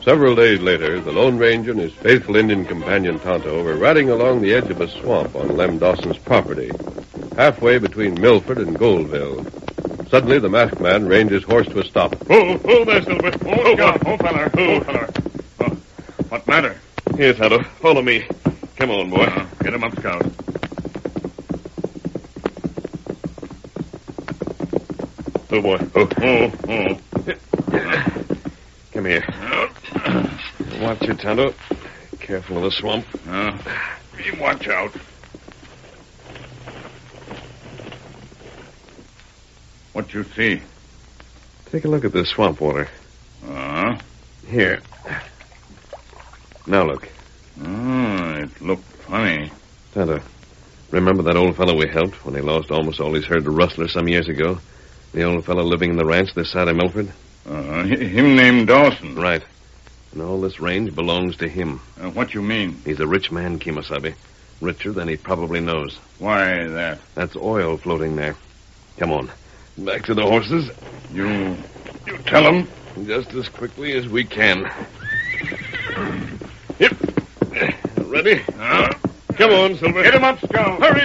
Several days later, the Lone Ranger and his faithful Indian companion Tonto were riding along the edge of a swamp on Lem Dawson's property, halfway between Milford and Goldville. Suddenly, the masked man reined his horse to a stop. Oh, there, Silver. Oh, feller. Oh, what matter? Here, Tonto. Follow me. Come on, boy. Get him up, Scout. Oh, boy. Oh. Come here. Watch it, Tonto. Careful of the swamp. You watch out. What you see? Take a look at this swamp water. Here. Now look. It looked funny. Tonto, remember that old fellow we helped when he lost almost all his herd to rustlers some years ago? The old fellow living in the ranch this side of Milford? Him named Dawson. Right. And all this range belongs to him. What you mean? He's a rich man, Kemosabe. Richer than he probably knows. Why that? That's oil floating there. Come on. Back to the horses. You tell him? Just as quickly as we can. Yep. Ready? Come on, Silver. Get him up, Scout. Hurry